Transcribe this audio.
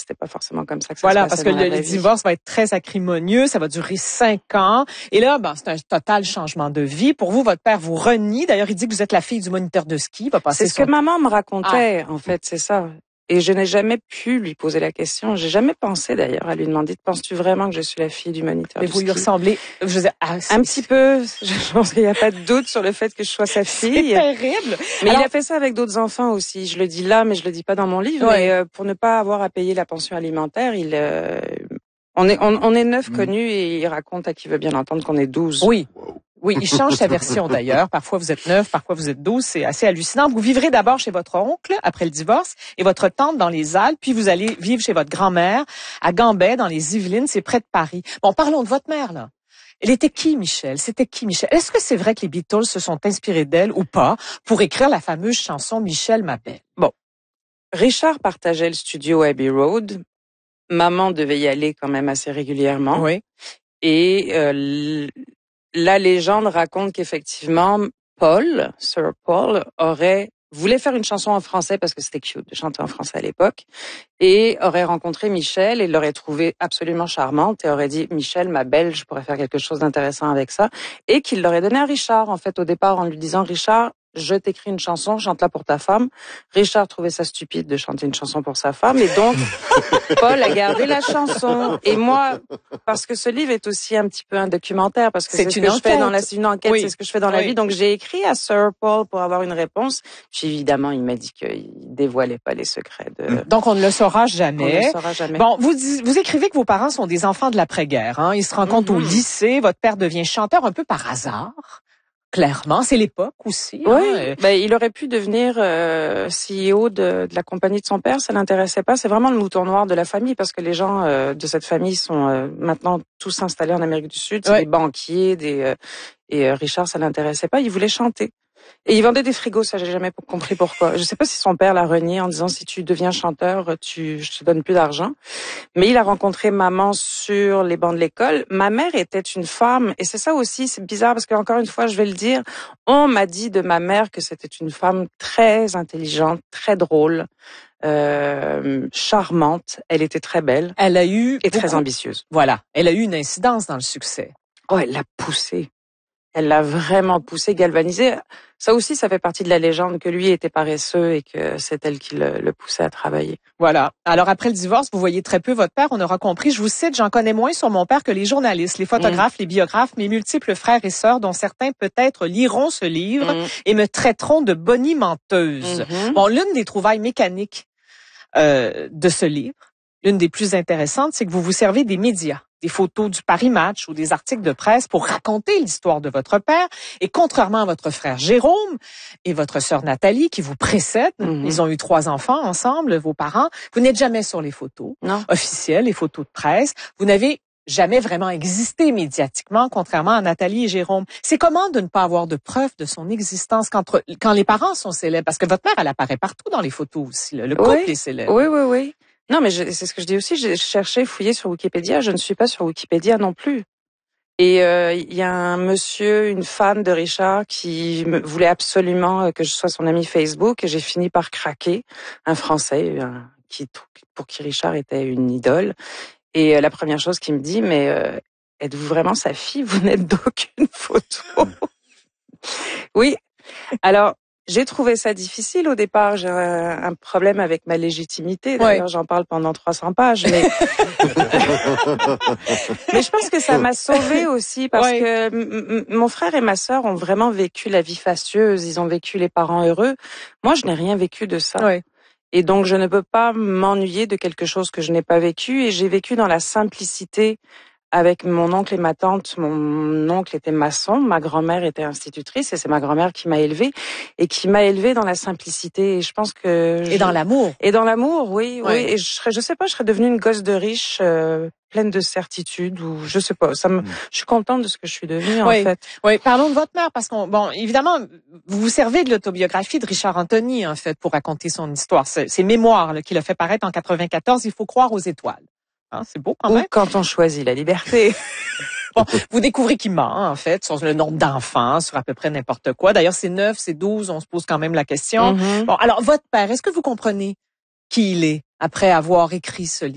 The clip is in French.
c'était pas forcément comme ça que ça voilà, se passait parce que dans la le vraie vie. divorce va être très acrimonieux, ça va durer 5 ans. Et là, c'est un total changement de vie. Pour vous, votre père vous renie. D'ailleurs, il dit que vous êtes la fille du moniteur de ski. Il va passer C'est ce que maman me racontait, en fait, c'est ça. Et je n'ai jamais pu lui poser la question. J'ai jamais pensé d'ailleurs à lui demander, penses-tu vraiment que je suis la fille du moniteur Mais de vous ski? lui ressemblez, Un petit peu. Je pense qu'il n'y a pas de doute sur le fait que je sois sa fille. C'est terrible. Mais il a fait ça avec d'autres enfants aussi. Je le dis là, mais je le dis pas dans mon livre. Ouais. Mais pour ne pas avoir à payer la pension alimentaire, on est 9 connus et il raconte à qui veut bien entendre qu'on est 12. Oui. Oui, il change sa version d'ailleurs. Parfois vous êtes 9, parfois vous êtes 12. C'est assez hallucinant. Vous vivrez d'abord chez votre oncle après le divorce et votre tante dans les Alpes, puis vous allez vivre chez votre grand-mère à Gambais dans les Yvelines, c'est près de Paris. Bon, parlons de votre mère là. Elle était qui, Michel? C'était qui, Michel? Est-ce que c'est vrai que les Beatles se sont inspirés d'elle ou pas pour écrire la fameuse chanson Michel ma belle? Bon, Richard partageait le studio Abbey Road. Maman devait y aller quand même assez régulièrement. Oui. Et la légende raconte qu'effectivement, Sir Paul, voulait faire une chanson en français parce que c'était cute de chanter en français à l'époque, et aurait rencontré Michel et l'aurait trouvée absolument charmante et aurait dit « Michel, ma belle, je pourrais faire quelque chose d'intéressant avec ça », et qu'il l'aurait donné à Richard, en fait, au départ, en lui disant « Richard, je t'écris une chanson, chante-la pour ta femme ». Richard trouvait ça stupide de chanter une chanson pour sa femme, et donc Paul a gardé la chanson. Et moi, parce que ce livre est aussi un petit peu un documentaire, parce que c'est ce que je fais dans une enquête, oui. C'est ce que je fais dans la vie. Donc j'ai écrit à Sir Paul pour avoir une réponse. Puis évidemment, il m'a dit qu'il dévoilait pas les secrets de. Donc on ne le saura jamais. On ne le saura jamais. Bon, vous écrivez que vos parents sont des enfants de l'après-guerre. Hein? Ils se rencontrent au lycée. Votre père devient chanteur un peu par hasard. Clairement, c'est l'époque aussi. Oui, hein. Il aurait pu devenir CEO de la compagnie de son père, ça l'intéressait pas. C'est vraiment le mouton noir de la famille parce que les gens de cette famille sont maintenant tous installés en Amérique du Sud, c'est des banquiers, et Richard, ça l'intéressait pas. Il voulait chanter. Et il vendait des frigos, ça j'ai jamais compris pourquoi. Je sais pas si son père l'a renié en disant si tu deviens chanteur, je te donne plus d'argent. Mais il a rencontré maman sur les bancs de l'école. Ma mère était une femme, et c'est ça aussi, c'est bizarre parce que encore une fois, je vais le dire, on m'a dit de ma mère que c'était une femme très intelligente, très drôle, charmante. Elle était très belle. Elle a eu très ambitieuse. Voilà, elle a eu une incidence dans le succès. Oh, elle l'a poussée. Elle l'a vraiment poussé, galvanisé. Ça aussi, ça fait partie de la légende que lui était paresseux et que c'est elle qui le poussait à travailler. Voilà. Alors après le divorce, vous voyez très peu votre père, on aura compris. Je vous cite, j'en connais moins sur mon père que les journalistes, les photographes, les biographes, mes multiples frères et sœurs dont certains peut-être liront ce livre et me traiteront de bonimenteuse. Bon, l'une des trouvailles mécaniques de ce livre, l'une des plus intéressantes, c'est que vous vous servez des médias, des photos du Paris Match ou des articles de presse pour raconter l'histoire de votre père. Et contrairement à votre frère Jérôme et votre sœur Nathalie qui vous précèdent, ils ont eu 3 enfants ensemble, vos parents, vous n'êtes jamais sur les photos officielles, les photos de presse. Vous n'avez jamais vraiment existé médiatiquement, contrairement à Nathalie et Jérôme. C'est comment de ne pas avoir de preuves de son existence quand les parents sont célèbres? Parce que votre mère, elle apparaît partout dans les photos aussi. Le couple est célèbre. Oui. Non, mais c'est ce que je dis aussi. J'ai cherché, fouillé sur Wikipédia. Je ne suis pas sur Wikipédia non plus. Et il y a un monsieur, une fan de Richard, qui voulait absolument que je sois son ami Facebook. Et j'ai fini par craquer. Un Français pour qui Richard était une idole. Et la première chose qu'il me dit, mais êtes-vous vraiment sa fille? Vous n'êtes d'aucune photo. Oui. Alors, j'ai trouvé ça difficile au départ. J'ai un problème avec ma légitimité. D'ailleurs, j'en parle pendant 300 pages. Mais, mais je pense que ça m'a sauvée aussi parce que mon frère et ma sœur ont vraiment vécu la vie fastieuse. Ils ont vécu les parents heureux. Moi, je n'ai rien vécu de ça. Et donc, je ne peux pas m'ennuyer de quelque chose que je n'ai pas vécu. Et j'ai vécu dans la simplicité avec mon oncle et ma tante. Mon oncle était maçon, ma grand-mère était institutrice et c'est ma grand-mère qui m'a élevée et qui m'a élevée dans la simplicité. Et je pense que et dans l'amour. Et dans l'amour, oui. Et je sais pas, je serais devenue une gosse de riche, pleine de certitude ou je sais pas. Je suis contente de ce que je suis devenue en fait. Oui, parlons de votre mère parce évidemment, vous vous servez de l'autobiographie de Richard Anthony en fait pour raconter son histoire. Ses mémoires qu'il a fait paraître en 94. Il faut croire aux étoiles. Hein, c'est beau quand même. Ou quand on choisit la liberté. Bon, vous découvrez qu'il ment, en fait, sur le nombre d'enfants, sur à peu près n'importe quoi. D'ailleurs, c'est 9, c'est 12, on se pose quand même la question. Bon, alors, votre père, est-ce que vous comprenez qui il est après avoir écrit ce livre?